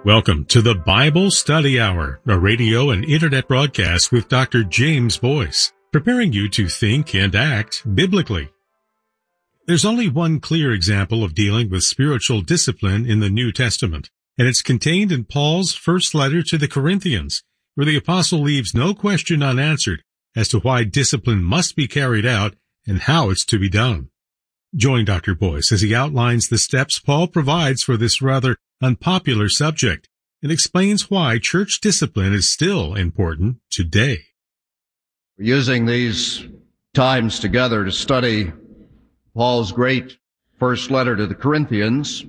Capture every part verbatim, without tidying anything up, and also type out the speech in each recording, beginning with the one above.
Welcome to the Bible Study Hour, a radio and internet broadcast with Doctor James Boyce, preparing you to think and act biblically. There's only one clear example of dealing with spiritual discipline in the New Testament, and it's contained in Paul's first letter to the Corinthians, where the apostle leaves no question unanswered as to why discipline must be carried out and how it's to be done. Join Doctor Boyce as he outlines the steps Paul provides for this rather unpopular subject and explains why church discipline is still important today. We're using these times together to study Paul's great first letter to the Corinthians.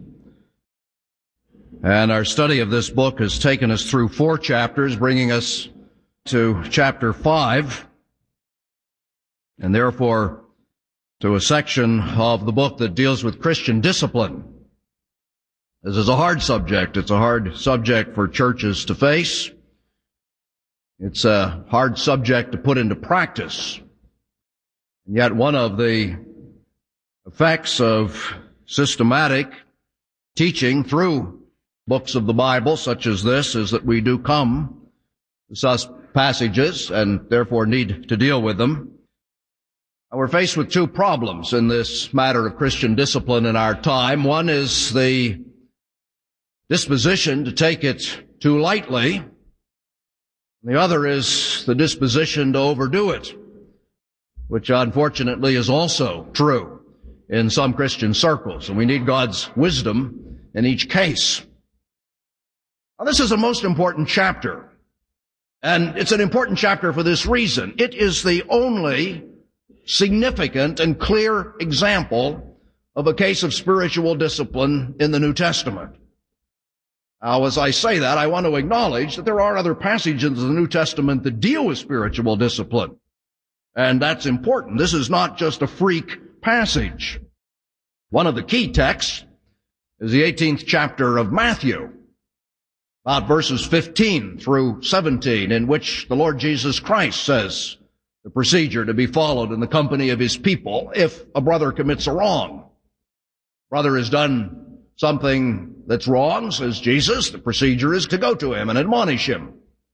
And our study of this book has taken us through four chapters, bringing us to chapter five, and therefore to a section of the book that deals with Christian discipline. This is a hard subject. It's a hard subject for churches to face. It's a hard subject to put into practice. And yet one of the effects of systematic teaching through books of the Bible such as this is that we do come to such passages and therefore need to deal with them. And we're faced with two problems in this matter of Christian discipline in our time. One is the disposition to take it too lightly. The other is the disposition to overdo it, which unfortunately is also true in some Christian circles, and we need God's wisdom in each case. Now, this is a most important chapter, and it's an important chapter for this reason. It is the only significant and clear example of a case of spiritual discipline in the New Testament. Now, as I say that, I want to acknowledge that there are other passages in the New Testament that deal with spiritual discipline. And that's important. This is not just a freak passage. One of the key texts is the eighteenth chapter of Matthew, about verses fifteen through seventeen, in which the Lord Jesus Christ says the procedure to be followed in the company of his people if a brother commits a wrong. Brother has done something that's wrong, says Jesus, the procedure is to go to him and admonish him.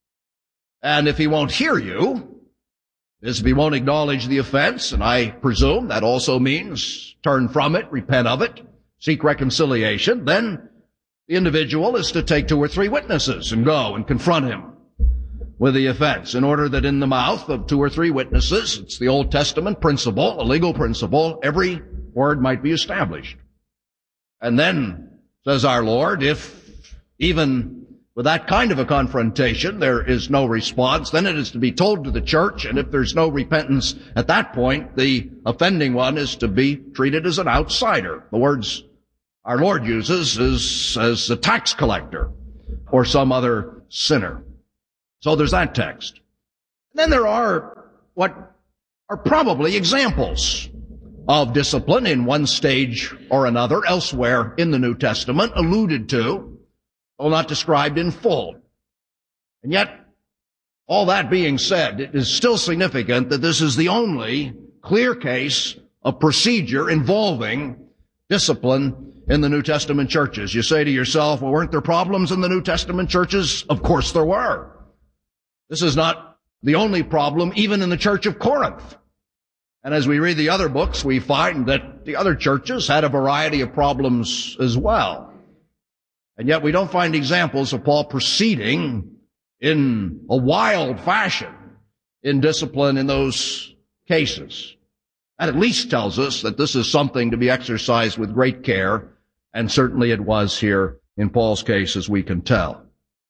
And if he won't hear you, is if he won't acknowledge the offense, and I presume that also means turn from it, repent of it, seek reconciliation, then the individual is to take two or three witnesses and go and confront him with the offense, in order that in the mouth of two or three witnesses, it's the Old Testament principle, a legal principle, every word might be established. And then, says our Lord, if even with that kind of a confrontation there is no response, then it is to be told to the church, and if there's no repentance at that point, the offending one is to be treated as an outsider. The words our Lord uses is as a tax collector or some other sinner. So there's that text. And then there are what are probably examples of discipline in one stage or another elsewhere in the New Testament, alluded to, though not described in full. And yet, all that being said, it is still significant that this is the only clear case of procedure involving discipline in the New Testament churches. You say to yourself, well, weren't there problems in the New Testament churches? Of course there were. This is not the only problem, even in the church of Corinth. And as we read the other books, we find that the other churches had a variety of problems as well. And yet we don't find examples of Paul proceeding in a wild fashion in discipline in those cases. That at least tells us that this is something to be exercised with great care, and certainly it was here in Paul's case, as we can tell.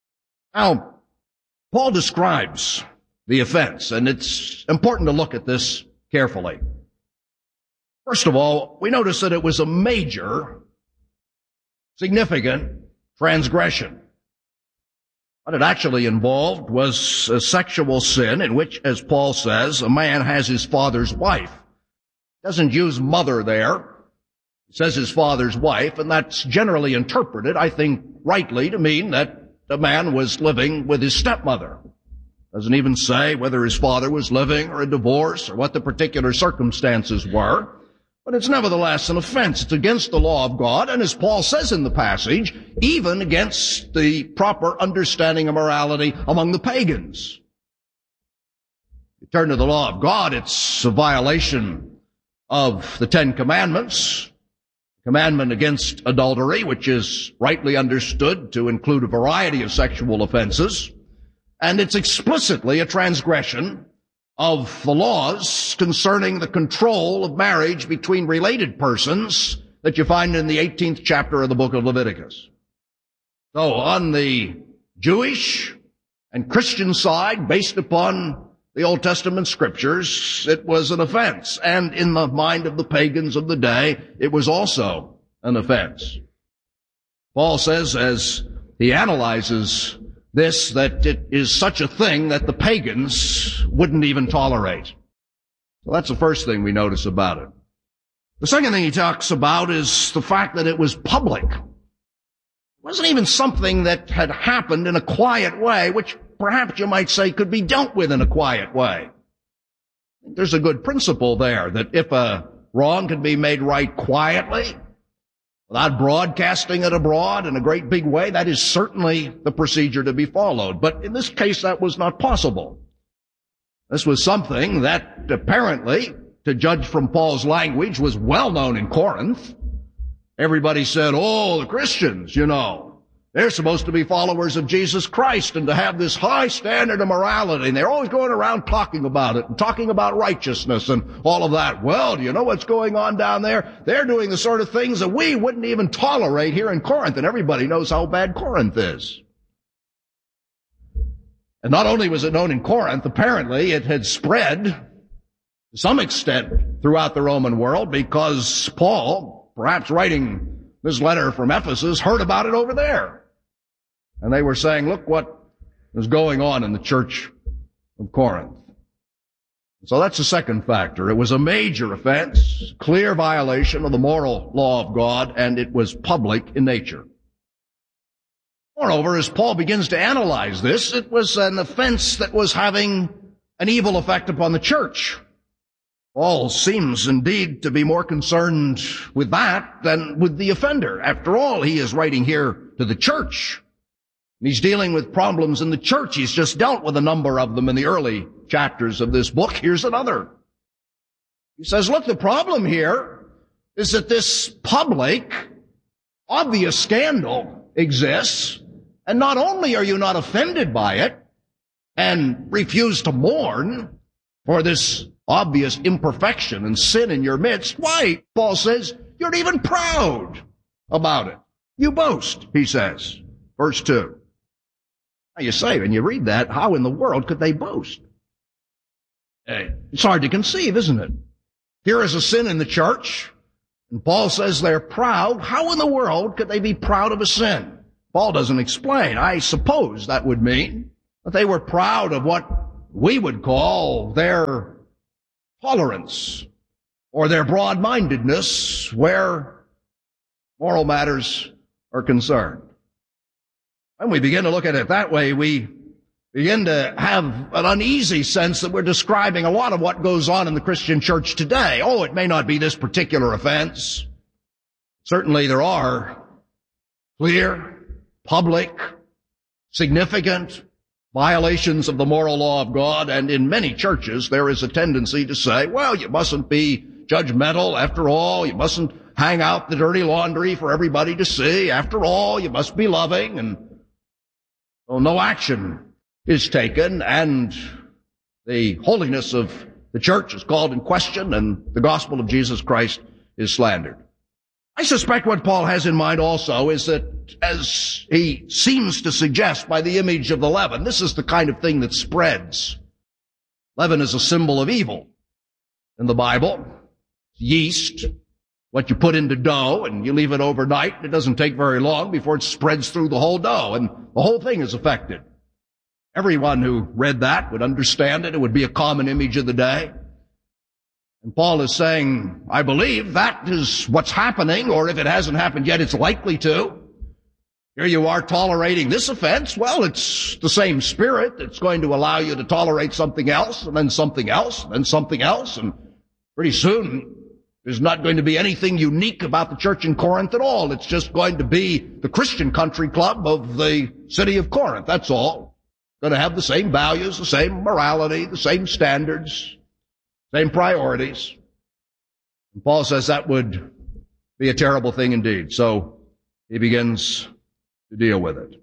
Now, Paul describes the offense, and it's important to look at this carefully. First of all, we notice that it was a major, significant transgression. What it actually involved was a sexual sin in which, as Paul says, a man has his father's wife. He doesn't use mother there. He says his father's wife, and that's generally interpreted, I think, rightly to mean that the man was living with his stepmother. Doesn't even say whether his father was living or a divorce or what the particular circumstances were. But it's nevertheless an offense. It's against the law of God, and as Paul says in the passage, even against the proper understanding of morality among the pagans. You turn to the law of God, it's a violation of the Ten Commandments, commandment against adultery, which is rightly understood to include a variety of sexual offenses, and it's explicitly a transgression of the laws concerning the control of marriage between related persons that you find in the eighteenth chapter of the book of Leviticus. So on the Jewish and Christian side, based upon the Old Testament scriptures, it was an offense. And in the mind of the pagans of the day, it was also an offense. Paul says, as he analyzes this, that it is such a thing that the pagans wouldn't even tolerate. So that's the first thing we notice about it. The second thing he talks about is the fact that it was public. It wasn't even something that had happened in a quiet way, which perhaps you might say could be dealt with in a quiet way. There's a good principle there, that if a wrong can be made right quietly, without broadcasting it abroad in a great big way, that is certainly the procedure to be followed. But in this case, that was not possible. This was something that apparently, to judge from Paul's language, was well known in Corinth. Everybody said, oh, the Christians, you know, they're supposed to be followers of Jesus Christ and to have this high standard of morality. And they're always going around talking about it and talking about righteousness and all of that. Well, do you know what's going on down there? They're doing the sort of things that we wouldn't even tolerate here in Corinth. And everybody knows how bad Corinth is. And not only was it known in Corinth, apparently it had spread to some extent throughout the Roman world, because Paul, perhaps writing this letter from Ephesus, heard about it over there. And they were saying, look what is going on in the church of Corinth. So that's the second factor. It was a major offense, clear violation of the moral law of God, and it was public in nature. Moreover, as Paul begins to analyze this, it was an offense that was having an evil effect upon the church. Paul seems indeed to be more concerned with that than with the offender. After all, he is writing here to the church. He's dealing with problems in the church. He's just dealt with a number of them in the early chapters of this book. Here's another. He says, look, the problem here is that this public, obvious scandal exists, and not only are you not offended by it and refuse to mourn for this obvious imperfection and sin in your midst, why, Paul says, you're even proud about it. You boast, he says. Verse two. Now you say, when you read that, how in the world could they boast? It's hard to conceive, isn't it? Here is a sin in the church, and Paul says they're proud. How in the world could they be proud of a sin? Paul doesn't explain. I suppose that would mean that they were proud of what we would call their tolerance or their broad-mindedness where moral matters are concerned. When we begin to look at it that way, we begin to have an uneasy sense that we're describing a lot of what goes on in the Christian church today. Oh, it may not be this particular offense. Certainly there are clear, public, significant violations of the moral law of God, and in many churches there is a tendency to say, well, you mustn't be judgmental. After all, you mustn't hang out the dirty laundry for everybody to see. After all, you must be loving, and well, no action is taken, and the holiness of the church is called in question, and the gospel of Jesus Christ is slandered. I suspect what Paul has in mind also is that, as he seems to suggest by the image of the leaven, this is the kind of thing that spreads. Leaven is a symbol of evil in the Bible. Yeast, what you put into dough, and you leave it overnight. It doesn't take very long before it spreads through the whole dough, and the whole thing is affected. Everyone who read that would understand it. It would be a common image of the day. And Paul is saying, I believe that is what's happening, or if it hasn't happened yet, it's likely to. Here you are tolerating this offense. Well, it's the same spirit that's going to allow you to tolerate something else, and then something else, and then something else, and pretty soon There's not going to be anything unique about the church in Corinth at all. It's just going to be the Christian country club of the city of Corinth. That's all. Going to have the same values, the same morality, the same standards, same priorities. And Paul says that would be a terrible thing indeed. So he begins to deal with it.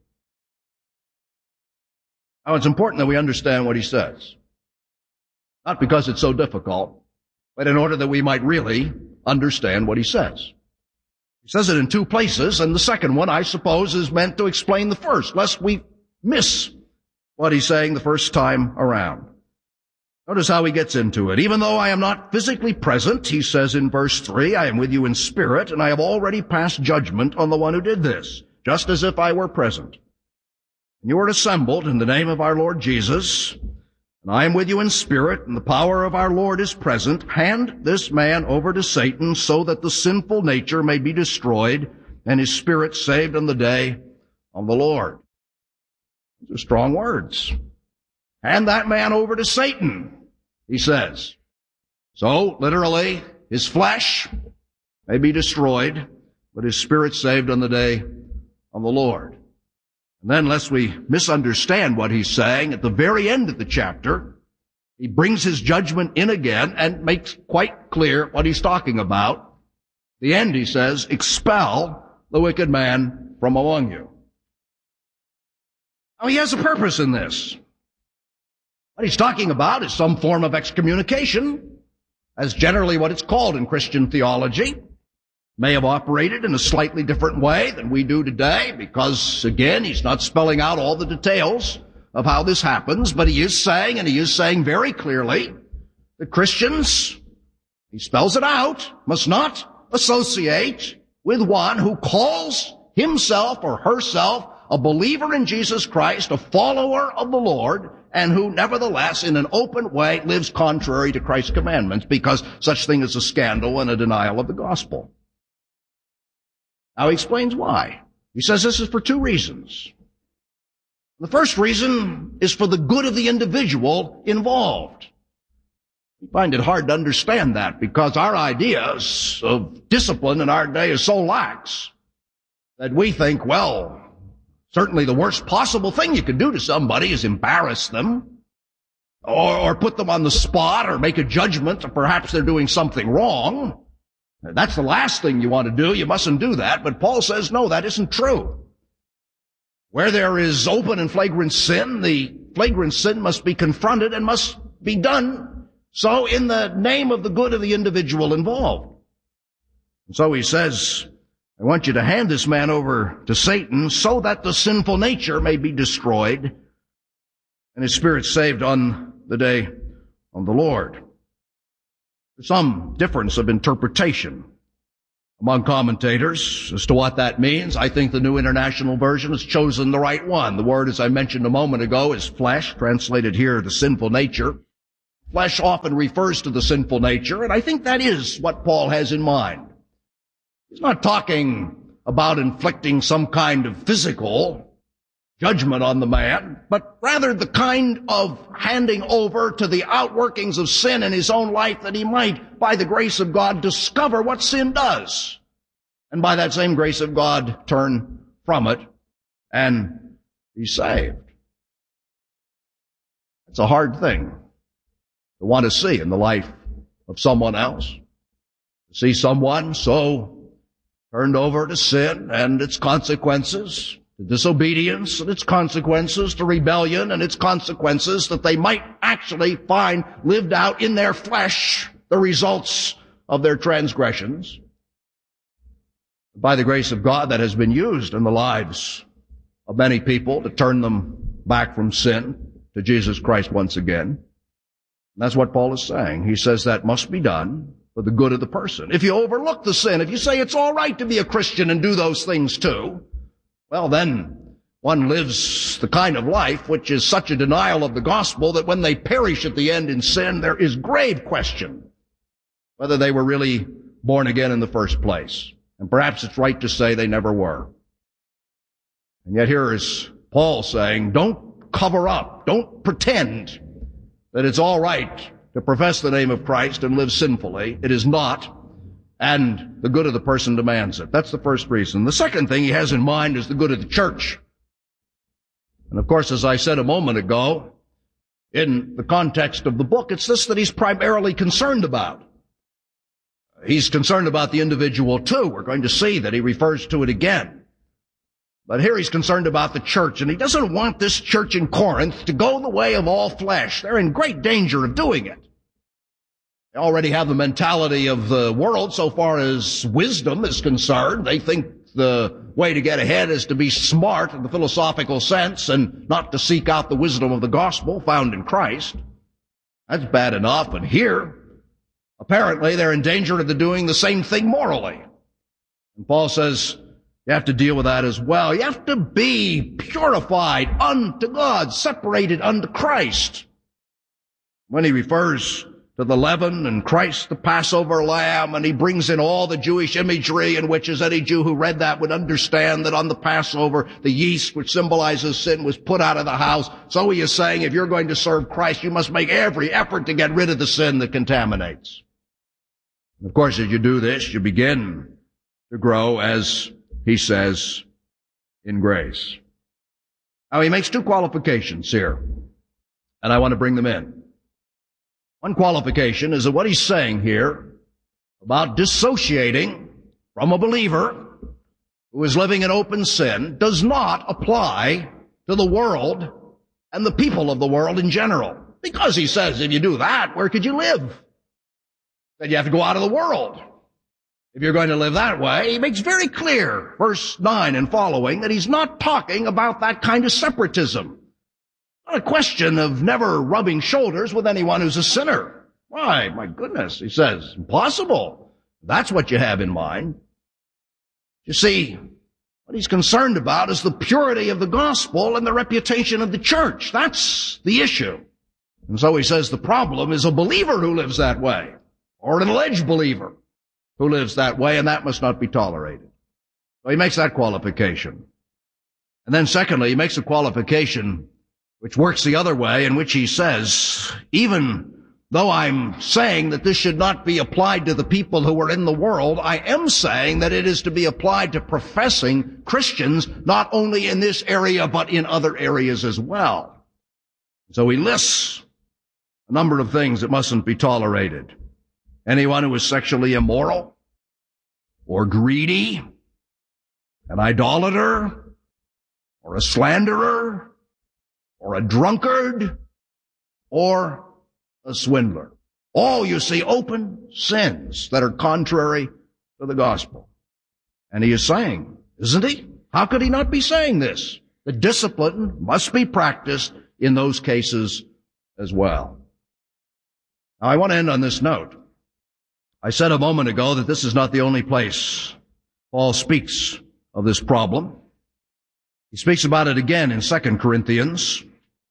Now, it's important that we understand what he says. Not because it's so difficult, but in order that we might really understand what he says. He says it in two places, and the second one, I suppose, is meant to explain the first, lest we miss what he's saying the first time around. Notice how he gets into it. Even though I am not physically present, he says in verse three, I am with you in spirit, and I have already passed judgment on the one who did this, just as if I were present. And you are assembled in the name of our Lord Jesus, and I am with you in spirit, and the power of our Lord is present. Hand this man over to Satan, so that the sinful nature may be destroyed, and his spirit saved on the day of the Lord. These are strong words. Hand that man over to Satan, he says. So, literally, his flesh may be destroyed, but his spirit saved on the day of the Lord. And then, lest we misunderstand what he's saying, at the very end of the chapter, he brings his judgment in again and makes quite clear what he's talking about. The end, he says, expel the wicked man from among you. Now, he has a purpose in this. What he's talking about is some form of excommunication, as generally what it's called in Christian theology. May have operated in a slightly different way than we do today, because, again, he's not spelling out all the details of how this happens, but he is saying, and he is saying very clearly, that Christians, he spells it out, must not associate with one who calls himself or herself a believer in Jesus Christ, a follower of the Lord, and who nevertheless in an open way lives contrary to Christ's commandments, because such thing is a scandal and a denial of the gospel. Now he explains why. He says this is for two reasons. The first reason is for the good of the individual involved. We find it hard to understand that, because our ideas of discipline in our day is so lax that we think, well, certainly the worst possible thing you could do to somebody is embarrass them, or, or put them on the spot, or make a judgment that perhaps they're doing something wrong. That's the last thing you want to do. You mustn't do that. But Paul says, no, that isn't true. Where there is open and flagrant sin, the flagrant sin must be confronted and must be done so in the name of the good of the individual involved. And so he says, I want you to hand this man over to Satan so that the sinful nature may be destroyed and his spirit saved on the day of the Lord. There's some difference of interpretation among commentators as to what that means. I think the New International Version has chosen the right one. The word, as I mentioned a moment ago, is flesh, translated here the sinful nature. Flesh often refers to the sinful nature, and I think that is what Paul has in mind. He's not talking about inflicting some kind of physical judgment on the man, but rather the kind of handing over to the outworkings of sin in his own life, that he might, by the grace of God, discover what sin does, and by that same grace of God, turn from it and be saved. It's a hard thing to want to see in the life of someone else. To see someone so turned over to sin and its consequences, to disobedience and its consequences, to rebellion and its consequences, that they might actually find lived out in their flesh the results of their transgressions. By the grace of God, that has been used in the lives of many people to turn them back from sin to Jesus Christ once again. And that's what Paul is saying. He says that must be done for the good of the person. If you overlook the sin, if you say it's all right to be a Christian and do those things too, well, then one lives the kind of life which is such a denial of the gospel that when they perish at the end in sin, there is grave question whether they were really born again in the first place. And perhaps it's right to say they never were. And yet here is Paul saying, don't cover up, don't pretend that it's all right to profess the name of Christ and live sinfully. It is not. and the good of the person demands it. That's the first reason. The second thing he has in mind is the good of the church. And of course, as I said a moment ago, in the context of the book, it's this that he's primarily concerned about. He's concerned about the individual too. We're going to see that he refers to it again. But here he's concerned about the church, and he doesn't want this church in Corinth to go the way of all flesh. They're in great danger of doing it. They already have the mentality of the world so far as wisdom is concerned. They think the way to get ahead is to be smart in the philosophical sense and not to seek out the wisdom of the gospel found in Christ. That's bad enough. And here, apparently, they're in danger of doing the same thing morally. And Paul says, you have to deal with that as well. You have to be purified unto God, separated unto Christ. When he refers to the leaven and Christ, the Passover lamb, and he brings in all the Jewish imagery in which, as any Jew who read that would understand, that on the Passover, the yeast, which symbolizes sin, was put out of the house. So he is saying, if you're going to serve Christ, you must make every effort to get rid of the sin that contaminates. And of course, as you do this, you begin to grow, as he says, in grace. Now, he makes two qualifications here, and I want to bring them in. One qualification is that what he's saying here about dissociating from a believer who is living in open sin does not apply to the world and the people of the world in general. Because he says, if you do that, where could you live? Then you have to go out of the world. If you're going to live that way, he makes very clear, verse nine and following, that he's not talking about that kind of separatism. Not a question of never rubbing shoulders with anyone who's a sinner. Why, my goodness, he says, impossible. That's what you have in mind. You see, what he's concerned about is the purity of the gospel and the reputation of the church. That's the issue. And so he says the problem is a believer who lives that way, or an alleged believer who lives that way, and that must not be tolerated. So he makes that qualification. And then secondly, he makes a qualification which works the other way, in which he says, even though I'm saying that this should not be applied to the people who are in the world, I am saying that it is to be applied to professing Christians, not only in this area, but in other areas as well. So he lists a number of things that mustn't be tolerated. Anyone who is sexually immoral, or greedy, an idolater, or a slanderer, or a drunkard, or a swindler. All, you see, open sins that are contrary to the gospel. And he is saying, isn't he? How could he not be saying this? The discipline must be practiced in those cases as well. Now, I want to end on this note. I said a moment ago that this is not the only place Paul speaks of this problem. He speaks about it again in Second Corinthians,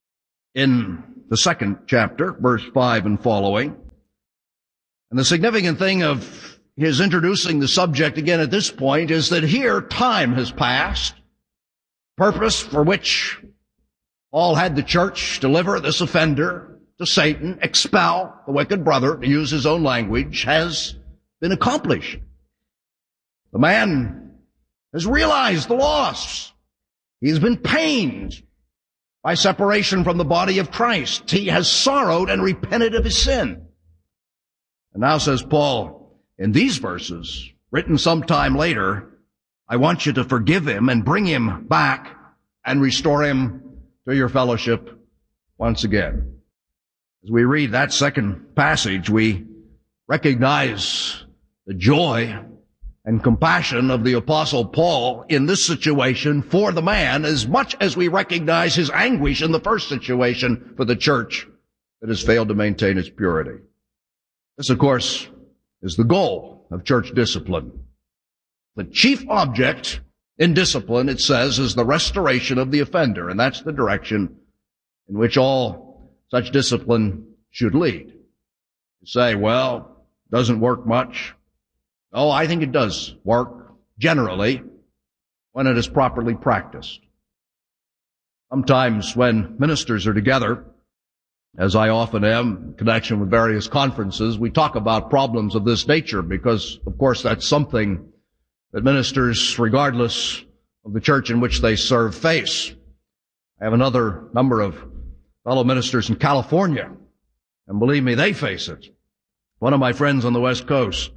in the second chapter, verse five and following. And the significant thing of his introducing the subject again at this point is that here time has passed, purpose for which Paul had the church deliver this offender to Satan, expel the wicked brother, to use his own language, has been accomplished. The man has realized the loss. He has been pained by separation from the body of Christ. He has sorrowed and repented of his sin. And now, says Paul, in these verses, written sometime later, I want you to forgive him and bring him back and restore him to your fellowship once again. As we read that second passage, we recognize the joy and compassion of the Apostle Paul in this situation for the man, as much as we recognize his anguish in the first situation for the church that has failed to maintain its purity. This, of course, is the goal of church discipline. The chief object in discipline, it says, is the restoration of the offender, and that's the direction in which all such discipline should lead. You say, well, doesn't work much. Oh, I think it does work, generally, when it is properly practiced. Sometimes when ministers are together, as I often am, in connection with various conferences, we talk about problems of this nature because, of course, that's something that ministers, regardless of the church in which they serve, face. I have another number of fellow ministers in California, and believe me, they face it. One of my friends on the West Coast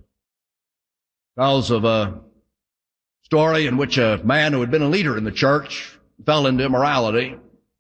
tells of a story in which a man who had been a leader in the church fell into immorality.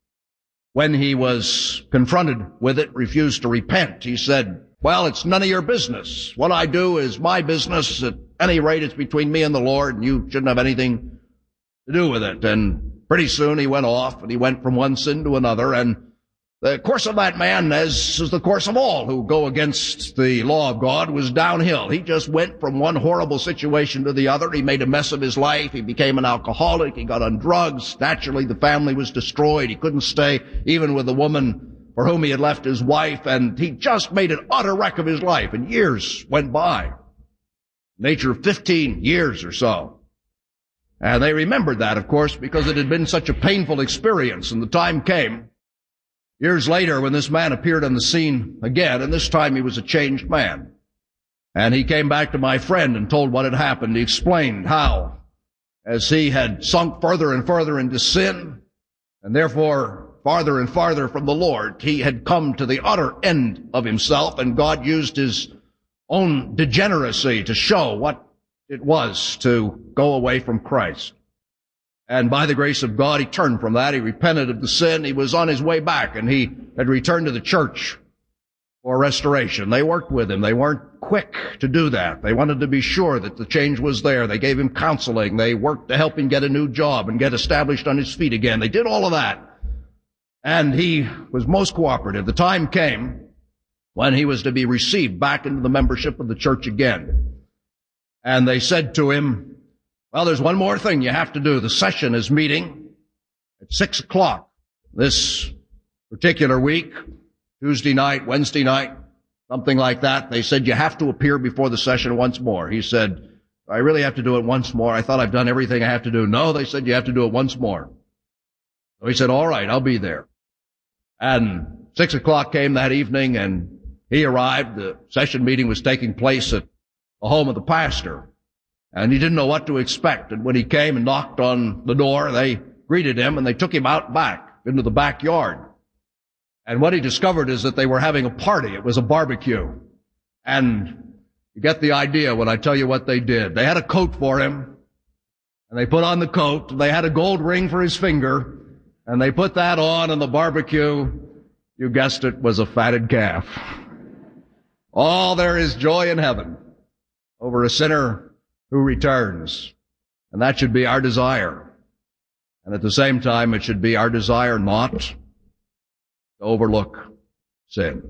When he was confronted with it, refused to repent. He said, well, it's none of your business. What I do is my business. At any rate, it's between me and the Lord, and you shouldn't have anything to do with it. And pretty soon he went off, and he went from one sin to another, and the course of that man, as is the course of all who go against the law of God, was downhill. He just went from one horrible situation to the other. He made a mess of his life. He became an alcoholic. He got on drugs. Naturally, the family was destroyed. He couldn't stay even with the woman for whom he had left his wife, and he just made an utter wreck of his life, and years went by. Nature of fifteen years or so. And they remembered that, of course, because it had been such a painful experience, and the time came years later when this man appeared on the scene again, and this time he was a changed man. And he came back to my friend and told what had happened. He explained how, as he had sunk further and further into sin, and therefore farther and farther from the Lord, he had come to the utter end of himself, and God used his own degeneracy to show what it was to go away from Christ. And by the grace of God, he turned from that. He repented of the sin. He was on his way back, and he had returned to the church for restoration. They worked with him. They weren't quick to do that. They wanted to be sure that the change was there. They gave him counseling. They worked to help him get a new job and get established on his feet again. They did all of that. And he was most cooperative. The time came when he was to be received back into the membership of the church again. And they said to him, well, there's one more thing you have to do. The session is meeting at six o'clock this particular week, Tuesday night, Wednesday night, something like that. They said you have to appear before the session once more. He said, I really have to do it once more. I thought I've done everything I have to do. No, they said you have to do it once more. So he said, all right, I'll be there. And six o'clock came that evening, and he arrived. The session meeting was taking place at the home of the pastor. And he didn't know what to expect. And when he came and knocked on the door, they greeted him and they took him out back into the backyard. And what he discovered is that they were having a party. It was a barbecue. And you get the idea when I tell you what they did. They had a coat for him, and they put on the coat. They had a gold ring for his finger, and they put that on, and the barbecue, you guessed it, was a fatted calf. Oh, there is joy in heaven over a sinner who returns. And that should be our desire. And at the same time, it should be our desire not to overlook sin.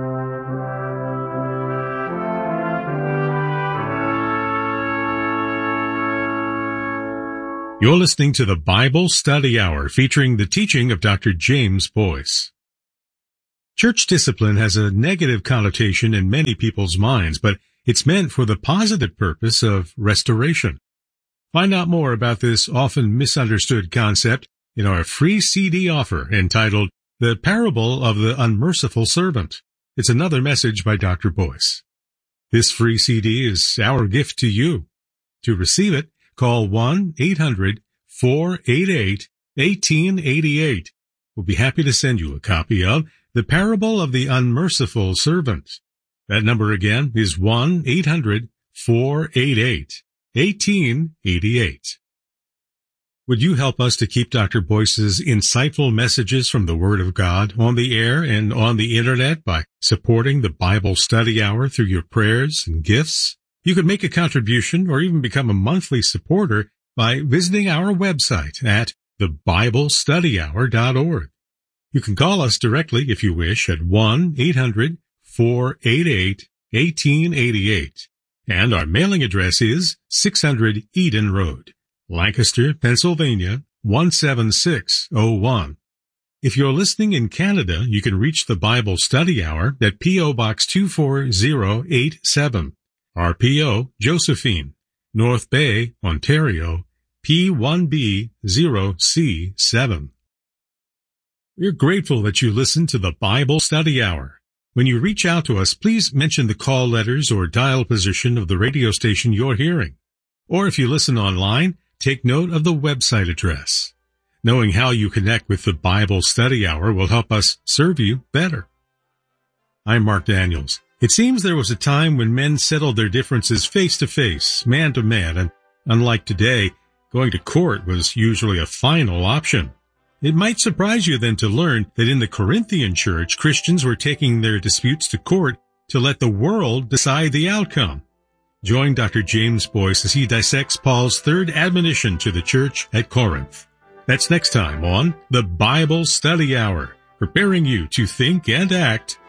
You're listening to the Bible Study Hour, featuring the teaching of Doctor James Boyce. Church discipline has a negative connotation in many people's minds, but it's meant for the positive purpose of restoration. Find out more about this often misunderstood concept in our free C D offer entitled The Parable of the Unmerciful Servant. It's another message by Doctor Boyce. This free C D is our gift to you. To receive it, call one eight hundred four eight eight one eight eight eight. We'll be happy to send you a copy of The Parable of the Unmerciful Servant. That number again is one eight hundred four eight eight one eight eight eight. Would you help us to keep Doctor Boyce's insightful messages from the Word of God on the air and on the Internet by supporting the Bible Study Hour through your prayers and gifts? You could make a contribution or even become a monthly supporter by visiting our website at the bible study hour dot org. You can call us directly if you wish at one eight hundred four eight eight one eight eight eight. And our mailing address is six hundred Eden Road, Lancaster, Pennsylvania, one seven six oh one. If you're listening in Canada, you can reach the Bible Study Hour at P O Box two four zero eight seven. R P O, Josephine, North Bay, Ontario, P one B zero C seven. We're grateful that you listen to the Bible Study Hour. When you reach out to us, please mention the call letters or dial position of the radio station you're hearing. Or if you listen online, take note of the website address. Knowing how you connect with the Bible Study Hour will help us serve you better. I'm Mark Daniels. It seems there was a time when men settled their differences face to face, man to man, and unlike today, going to court was usually a final option. It might surprise you then to learn that in the Corinthian church, Christians were taking their disputes to court to let the world decide the outcome. Join Doctor James Boyce as he dissects Paul's third admonition to the church at Corinth. That's next time on the Bible Study Hour, preparing you to think and act